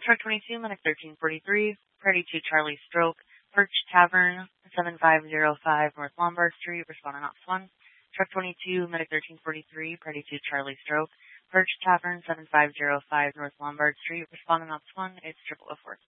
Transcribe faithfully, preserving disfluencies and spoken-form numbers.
Truck twenty-two, Medic thirteen forty-three, Party two Charlie Stroke, Perch Tavern, seven five zero five North Lombard Street, responding ops one. Truck twenty-two, Medic thirteen forty-three, Party two Charlie Stroke, Perch Tavern, seven five zero five North Lombard Street, responding ops one, it's triple oh four.